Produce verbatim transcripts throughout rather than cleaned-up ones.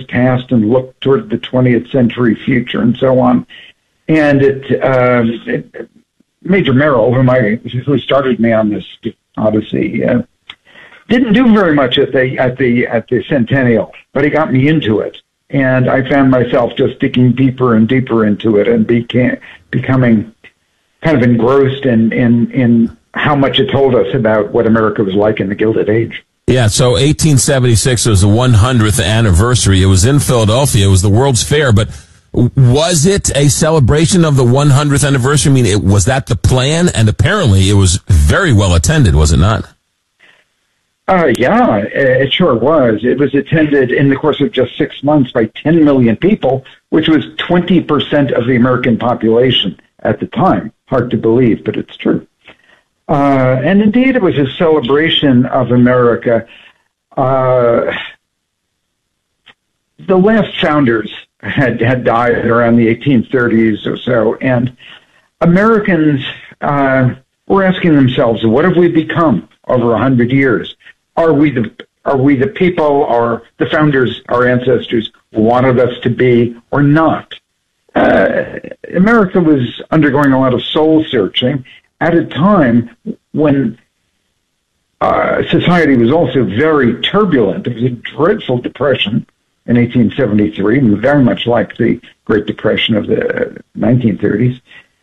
past and look toward the twentieth century future and so on. And it, uh, it Major Merrill, whom I, who started me on this odyssey, uh, didn't do very much at the at the at the centennial, but he got me into it, and I found myself just digging deeper and deeper into it, and became becoming kind of engrossed in in in how much it told us about what America was like in the Gilded Age. Yeah, so eighteen seventy-six was the one hundredth anniversary. It was in Philadelphia. It was the World's Fair, but was it a celebration of the one hundredth anniversary? I mean, it, was that the plan? And apparently it was very well attended, was it not? Uh, yeah, it sure was. It was attended in the course of just six months by ten million people, which was twenty percent of the American population at the time. Hard to believe, but it's true. Uh, and indeed, it was a celebration of America. Uh, the last founders had, had died around the eighteen thirties or so, and Americans uh, were asking themselves, what have we become over a hundred years? Are we the are we the people, or the founders, our ancestors, wanted us to be, or not? Uh, America was undergoing a lot of soul searching at a time when uh, society was also very turbulent. There was a dreadful depression in eighteen seventy-three, very much like the Great Depression of the nineteen thirties.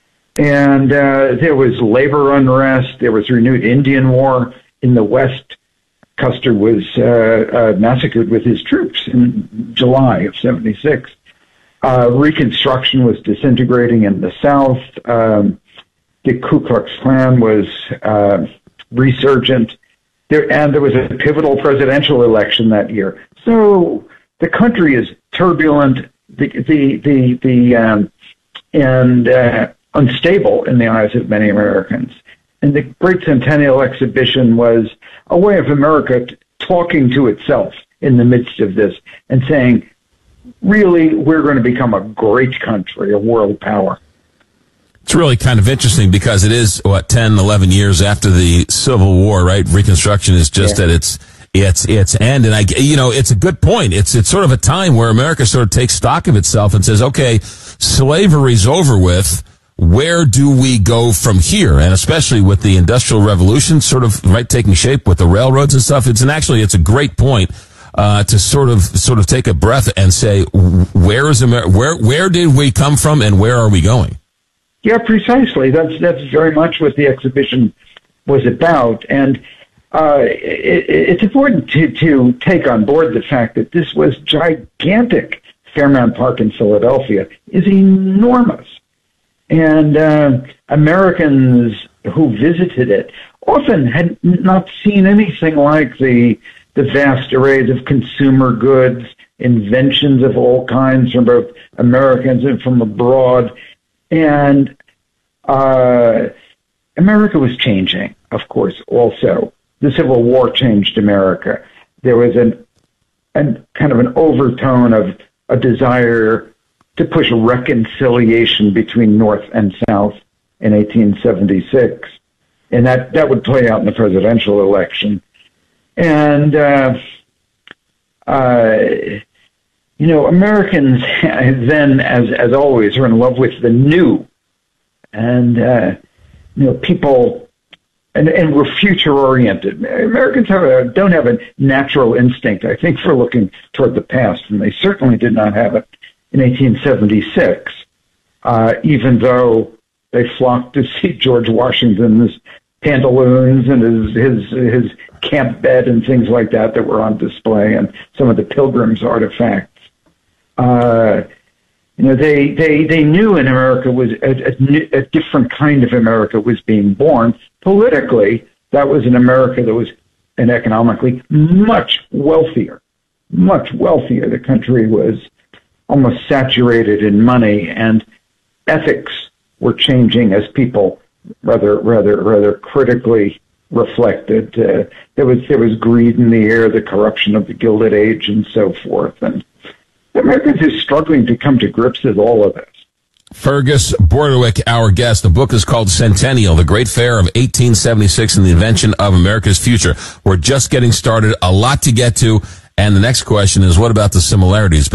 And uh, there was labor unrest. There was renewed Indian War in the West. Custer was uh, uh, massacred with his troops in July of seventy-six. Uh, Reconstruction was disintegrating in the South. Um, the Ku Klux Klan was uh, resurgent. There, and there was a pivotal presidential election that year. So the country is turbulent, the the the, the um, and uh, unstable in the eyes of many Americans. And the Great Centennial Exhibition was a way of America t- talking to itself in the midst of this and saying, really, we're going to become a great country, a world power. It's really kind of interesting because it is, what, ten, eleven years after the Civil War, right? Reconstruction is just yeah. at its its its end. And, I, you know, it's a good point. It's it's sort of a time where America sort of takes stock of itself and says, okay, slavery's over with. Where do we go from here? And especially with the Industrial Revolution sort of, right, taking shape with the railroads and stuff. It's an actually, it's a great point. Uh, to sort of, sort of take a breath and say, where is America, where, where did we come from and where are we going? Yeah, precisely. That's, that's very much what the exhibition was about. And, uh, it, it's important to, to take on board the fact that this was gigantic. Fairmount Park in Philadelphia is enormous. And, uh, Americans who visited it often had not seen anything like the, the vast arrays of consumer goods, inventions of all kinds from both Americans and from abroad. And uh, America was changing, of course, also. The Civil War changed America. There was an, an kind of an overtone of a desire to push reconciliation between North and South in eighteen seventy-six. And that, that would play out in the presidential election. And, uh, uh, you know, Americans then, as as always, are in love with the new. And, uh, you know, people, and, and we're future-oriented. Americans have a, don't have a natural instinct, I think, for looking toward the past, and they certainly did not have it in eighteen seventy-six, uh, even though they flocked to see George Washington's pantaloons and his, his, his camp bed and things like that that were on display, and some of the Pilgrim's artifacts. Uh, you know, they, they, they knew in America was a, a, a different kind of America was being born. Politically, that was an America that was, and economically, much wealthier, much wealthier. The country was almost saturated in money, and ethics were changing as people rather, rather, rather critically reflected. Uh, there was there was greed in the air, the corruption of the Gilded Age, and so forth. And Americans are struggling to come to grips with all of this. Fergus Bordewick, our guest. The book is called Centennial, The Great Fair of eighteen seventy-six and the Invention of America's Future. We're just getting started. A lot to get to. And the next question is, what about the similarities